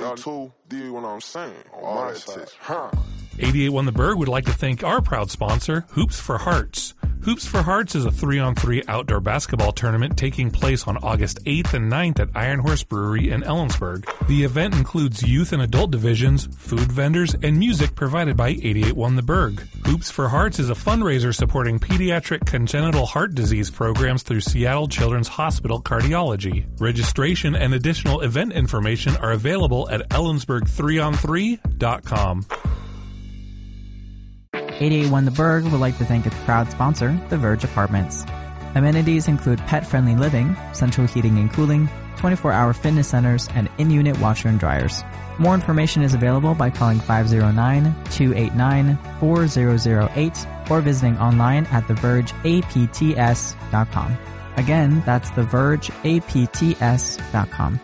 y'all too, do you know what I'm saying? All that shit, huh? 88.1 The Berg would like to thank our proud sponsor, Hoops for Hearts. Hoops for Hearts is a 3-on-3 outdoor basketball tournament taking place on August 8th and 9th at Iron Horse Brewery in Ellensburg. The event includes youth and adult divisions, food vendors, and music provided by 88.1 The Berg. Hoops for Hearts is a fundraiser supporting pediatric congenital heart disease programs through Seattle Children's Hospital Cardiology. Registration and additional event information are available at ellensburg3on3.com. 88.1 The Berg would like to thank its proud sponsor, The Verge Apartments. Amenities include pet-friendly living, central heating and cooling, 24-hour fitness centers, and in-unit washer and dryers. More information is available by calling 509-289-4008 or visiting online at thevergeapts.com. Again, that's thevergeapts.com.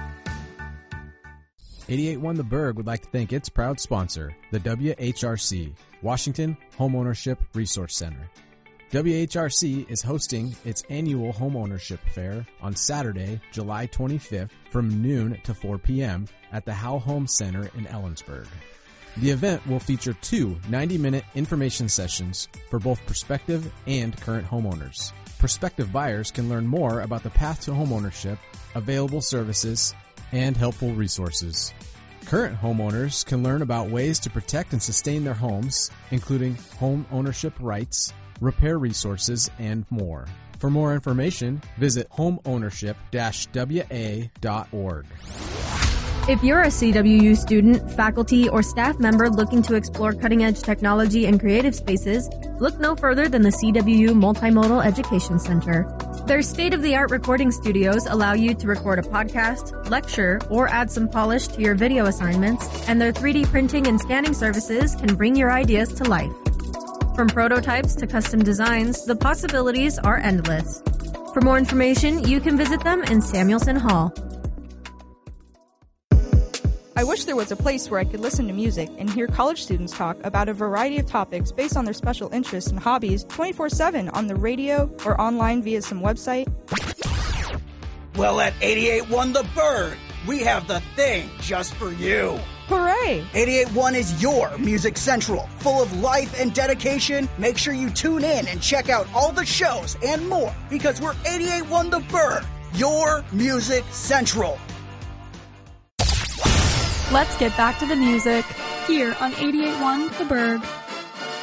88.1 The Berg would like to thank its proud sponsor, the WHRC, Washington Homeownership Resource Center. WHRC is hosting its annual homeownership fair on Saturday, July 25th from noon to 4 p.m. at the Howe Home Center in Ellensburg. The event will feature 2 90-minute information sessions for both prospective and current homeowners. Prospective buyers can learn more about the path to homeownership, available services, and helpful resources. Current homeowners can learn about ways to protect and sustain their homes, including home ownership rights, repair resources, and more. For more information, visit homeownership-wa.org. If you're a CWU student, faculty, or staff member looking to explore cutting-edge technology and creative spaces, look no further than the CWU Multimodal Education Center. Their state-of-the-art recording studios allow you to record a podcast, lecture, or add some polish to your video assignments, and their 3D printing and scanning services can bring your ideas to life. From prototypes to custom designs, the possibilities are endless. For more information, you can visit them in Samuelson Hall. I wish there was a place where I could listen to music and hear college students talk about a variety of topics based on their special interests and hobbies 24/7 on the radio or online via some website. Well, at 88.1 The Berg, we have the thing just for you. Hooray! 88.1 is your Music Central. Full of life and dedication, make sure you tune in and check out all the shows and more because we're 88.1 The Berg, your Music Central. Let's get back to the music here on 88.1 The Berg.